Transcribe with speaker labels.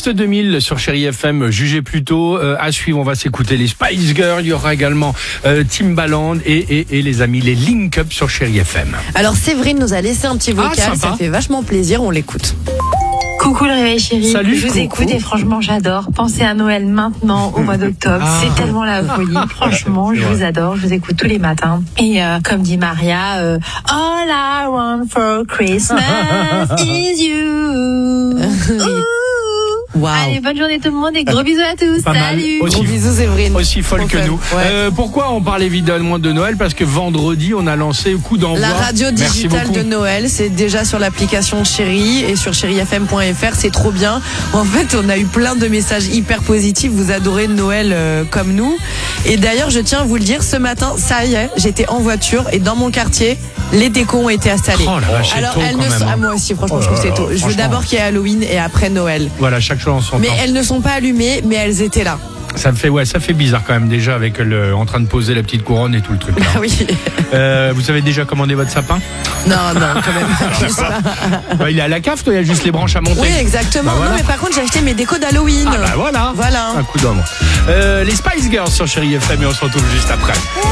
Speaker 1: Best 2000 sur Chérie FM, jugez plutôt. À suivre, on va s'écouter les Spice Girls. Il y aura également Timbaland et les amis, les Link Up sur Chérie FM.
Speaker 2: Alors Séverine nous a laissé un petit vocal, ça fait vachement plaisir, on l'écoute.
Speaker 3: Coucou le réveil chéri,
Speaker 1: Salut,
Speaker 3: je vous écoute et franchement j'adore. Pensez à Noël maintenant au mois d'octobre, c'est tellement la folie. Franchement, je vous adore, je vous écoute tous les matins. Et comme dit Maria, All I want for Christmas is you.
Speaker 2: Wow.
Speaker 3: Allez, bonne journée tout le monde et gros bisous à tous. Salut.
Speaker 2: Gros bisous Séverine.
Speaker 1: Aussi folle que nous.
Speaker 2: Ouais.
Speaker 1: Pourquoi on parle évidemment de Noël? Parce que vendredi, on a lancé coup d'envoi.
Speaker 2: La radio
Speaker 1: Merci
Speaker 2: digitale
Speaker 1: beaucoup.
Speaker 2: de Noël, c'est déjà sur l'application Chérie et sur chérifm.fr, c'est trop bien. En fait, on a eu plein de messages hyper positifs, vous adorez Noël comme nous. Et d'ailleurs, je tiens à vous le dire, ce matin, ça y est, j'étais en voiture et dans mon quartier, les décos ont été installés.
Speaker 1: Oh la vache, c'est
Speaker 2: Alors,
Speaker 1: tôt
Speaker 2: elles
Speaker 1: quand
Speaker 2: ne
Speaker 1: même,
Speaker 2: sont...
Speaker 1: hein.
Speaker 2: Ah, moi aussi, franchement, je trouve que c'est tôt. Je veux
Speaker 1: franchement.
Speaker 2: d'abord qu'il y ait Halloween et après Noël.
Speaker 1: Voilà, chaque chose en son
Speaker 2: Mais
Speaker 1: temps.
Speaker 2: elles ne sont pas allumées, mais elles étaient là.
Speaker 1: Ça fait bizarre quand même déjà avec en train de poser la petite couronne et tout le truc. Là.
Speaker 2: Ah oui.
Speaker 1: Vous avez déjà commandé votre sapin?
Speaker 2: Non, quand même.
Speaker 1: Bah, il est à la cave, toi, il y a juste les branches à monter.
Speaker 2: Oui, exactement.
Speaker 1: Bah, voilà.
Speaker 2: Non, mais par contre, j'ai acheté mes décos d'Halloween.
Speaker 1: Ah bah voilà.
Speaker 2: Voilà.
Speaker 1: Un coup d'homme. Les Spice Girls sur Chérie FM et on se retrouve juste après.